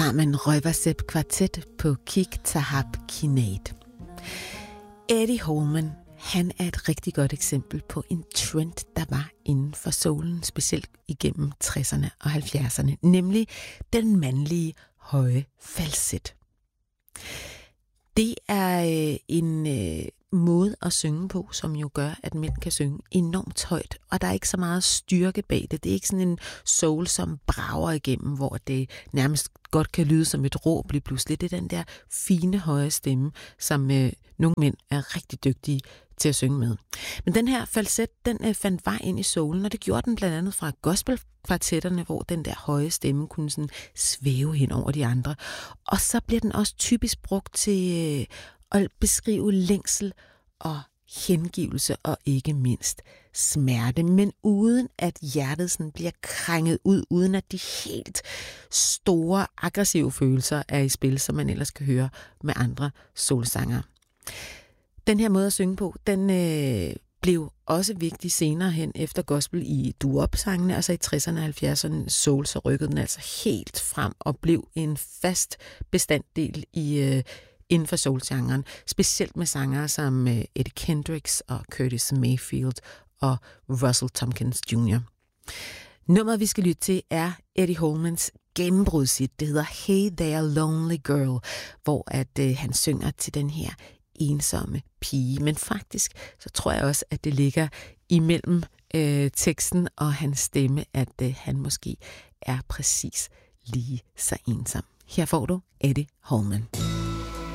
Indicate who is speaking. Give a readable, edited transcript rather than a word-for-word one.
Speaker 1: sammen Røversepp Kvartet på Kik Tahab Kinat. Eddie Holman, han er et rigtig godt eksempel på en trend, der var inden for soulen, specielt igennem 60'erne og 70'erne, nemlig den mandlige høje falset. Det er en måde at synge på, som jo gør, at mænd kan synge enormt højt, og der er ikke så meget styrke bag det. Det er ikke sådan en soul, som brager igennem, hvor det nærmest godt kan lyde som et råb lige pludselig. Det er den der fine høje stemme, som nogle mænd er rigtig dygtige til at synge med. Men den her falset, den fandt vej ind i soulen, og det gjorde den blandt andet fra gospelkvartetterne, hvor den der høje stemme kunne sådan svæve hen over de andre. Og så bliver den også typisk brugt til at beskrive længsel og hengivelse og ikke mindst smerte, men uden at hjertet sådan bliver krænget ud, uden at de helt store, aggressive følelser er i spil, som man ellers kan høre med andre soulsangere. Den her måde at synge på, den blev også vigtig senere hen efter gospel i doo-wop-sangene, altså i 60'erne og 70'erne soul, så rykkede den altså helt frem og blev en fast bestanddel inden for soul-genren, specielt med sangere som Eddie Kendricks og Curtis Mayfield og Russell Tompkins Jr. Nummeret, vi skal lytte til, er Eddie Holmans gennembrudshit. Det hedder Hey There Lonely Girl, hvor at han synger til den her ensomme pige. Men faktisk, så tror jeg også, at det ligger imellem teksten og hans stemme, at han måske er præcis lige så ensom. Her får du Eddie Holman.